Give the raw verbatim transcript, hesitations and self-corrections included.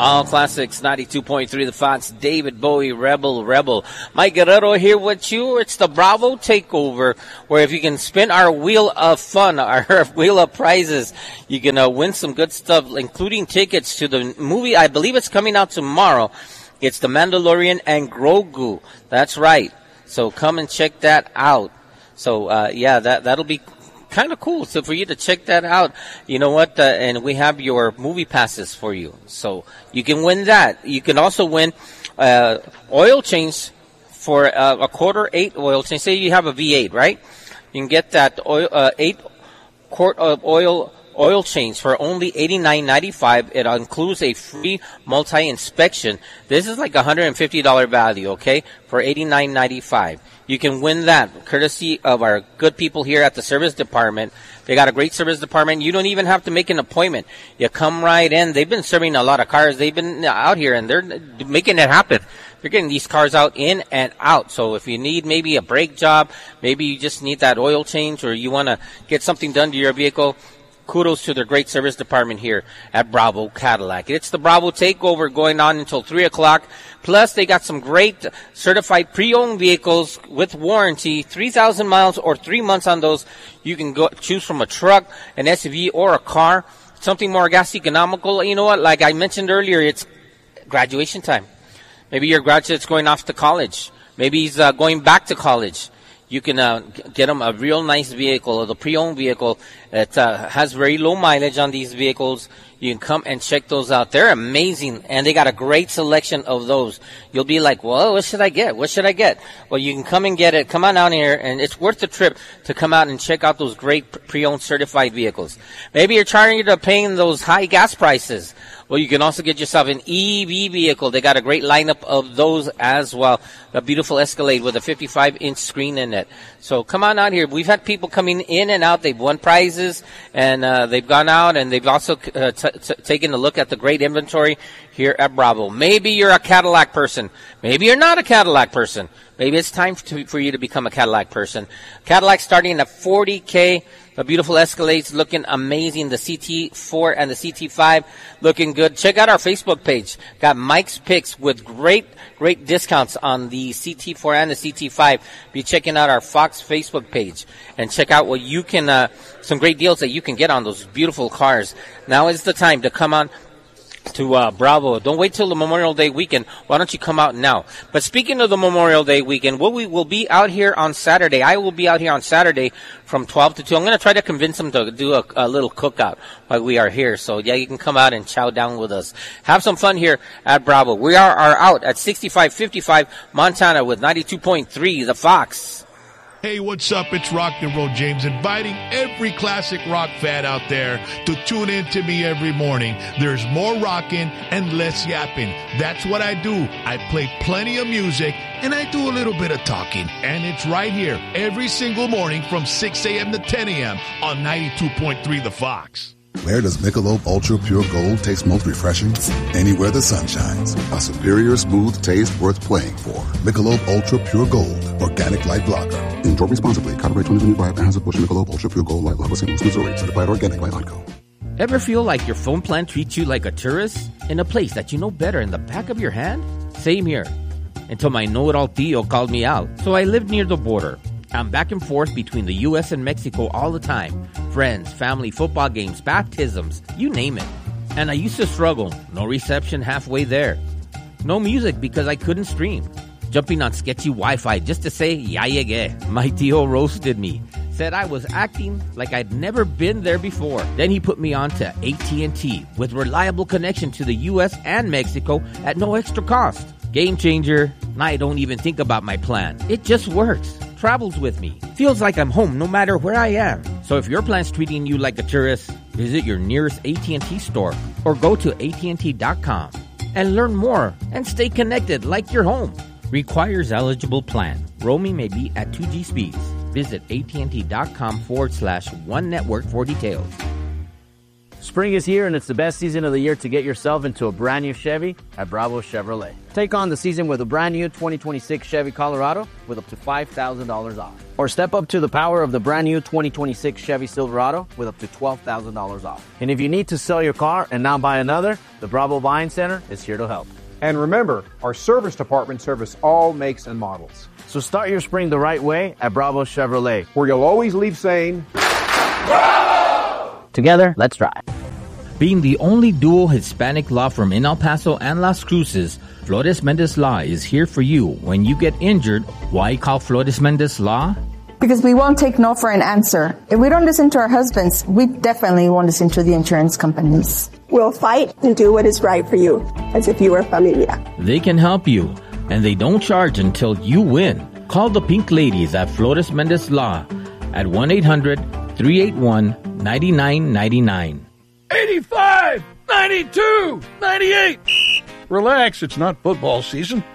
All Classics, ninety-two point three The Fox, David Bowie, Rebel, Rebel. Mike Guerrero here with you. It's the Bravo Takeover, where if you can spin our wheel of fun, our wheel of prizes, you can uh, win some good stuff, including tickets to the movie. I believe it's coming out tomorrow. It's The Mandalorian and Grogu. That's right. So come and check that out. So, uh, yeah, that, that'll be kind of cool. So for you to check that out, you know what? Uh, and we have your movie passes for you. So you can win that. You can also win, uh, oil change for uh, a quarter eight oil change. Say you have a V eight, right? You can get that oil, uh, eight quart of oil Oil change for only eighty-nine ninety-five. It includes a free multi-inspection. This is like a one hundred fifty dollars value, okay, for eighty-nine ninety-five. You can win that courtesy of our good people here at the service department. They got a great service department. You don't even have to make an appointment. You come right in. They've been serving a lot of cars. They've been out here, and they're making it happen. They're getting these cars out in and out. So if you need maybe a brake job, maybe you just need that oil change, or you want to get something done to your vehicle, kudos to their great service department here at Bravo Cadillac. It's the Bravo Takeover going on until three o'clock. Plus, they got some great certified pre-owned vehicles with warranty, three thousand miles or three months on those. You can go choose from a truck, an S U V, or a car, something more gas economical. You know what? Like I mentioned earlier, it's graduation time. Maybe your graduate's going off to college. Maybe he's uh, going back to college. You can uh, get them a real nice vehicle, or the pre-owned vehicle. It uh, has very low mileage on these vehicles. You can come and check those out. They're amazing, and they got a great selection of those. You'll be like, well, what should I get? What should I get? Well, you can come and get it. Come on down here, and it's worth the trip to come out and check out those great pre-owned certified vehicles. Maybe you're tired of paying those high gas prices. Well, you can also get yourself an E V vehicle. They got a great lineup of those as well. A beautiful Escalade with a fifty-five inch screen in it. So come on out here. We've had people coming in and out. They've won prizes, and uh, they've gone out, and they've also uh, t- t- taken a look at the great inventory here at Bravo. Maybe you're a Cadillac person. Maybe you're not a Cadillac person. Maybe it's time to, for you to become a Cadillac person. Cadillac starting at forty K. The beautiful Escalades looking amazing. The C T four and the C T five looking good. Check out our Facebook page. Got Mike's Picks with great, great discounts on the C T four and the C T five. Be checking out our Fox Facebook page and check out what you can, uh, some great deals that you can get on those beautiful cars. Now is the time to come on to uh, Bravo. Don't wait till the Memorial Day weekend. Why don't you come out now? But speaking of the Memorial Day weekend, well, we will be out here on Saturday. I will be out here on Saturday from twelve to two. I'm going to try to convince them to do a, a little cookout while we are here. So, yeah, you can come out and chow down with us. Have some fun here at Bravo. We are, are out at sixty-five fifty-five Montana with ninety-two point three The Fox. Hey, what's up? It's Rock and Roll James, inviting every classic rock fan out there to tune in to me every morning. There's more rocking and less yapping. That's what I do. I play plenty of music, and I do a little bit of talking. And it's right here every single morning from six a.m. to ten a.m. on ninety-two point three The Fox. Where does Michelob Ultra Pure Gold taste most refreshing? Anywhere the sun shines. A superior smooth taste worth playing for. Michelob Ultra Pure Gold. Organic Light Lager. Enjoy responsibly. Copyright twenty twenty-five. Anheuser-Busch Michelob Ultra Pure Gold Light Lager. Saint Louis, Missouri. Certified organic by Onco. Ever feel like your phone plan treats you like a tourist? In a place that you know better in the back of your hand? Same here. Until my know-it-all Tio called me out. So I lived near the border. I'm back and forth between the U S and Mexico all the time. Friends, family, football games, baptisms, you name it. And I used to struggle. No reception halfway there. No music because I couldn't stream. Jumping on sketchy Wi-Fi just to say, ya llegué. My Tio roasted me. Said I was acting like I'd never been there before. Then he put me on to A T and T with reliable connection to the U S and Mexico at no extra cost. Game changer. Now I don't even think about my plan. It just works. Travels with me. Feels like I'm home no matter where I am. So if your plan's treating you like a tourist, visit your nearest A T and T store or go to A T and T dot com and learn more and stay connected like you're home. Requires eligible plan. Roaming may be at two G speeds. Visit A T and T dot com forward slash one network for details. Spring is here, and it's the best season of the year to get yourself into a brand new Chevy at Bravo Chevrolet. Take on the season with a brand new twenty twenty-six Chevy Colorado with up to five thousand dollars off. Or step up to the power of the brand new twenty twenty-six Chevy Silverado with up to twelve thousand dollars off. And if you need to sell your car and not buy another, the Bravo Buying Center is here to help. And remember, our service department service all makes and models. So start your spring the right way at Bravo Chevrolet, where you'll always leave saying, Bravo! Together, let's drive. Being the only dual Hispanic law firm in El Paso and Las Cruces, Flores Mendez Law is here for you when you get injured. Why call Flores Mendez Law? Because we won't take no for an answer. If we don't listen to our husbands, we definitely won't listen to the insurance companies. We'll fight and do what is right for you, as if you were familia. They can help you, and they don't charge until you win. Call the Pink Ladies at Flores Mendez Law at one eight hundred, three eight one, nine nine nine nine. eighty-five, ninety-two, ninety-eight. Relax, it's not football season.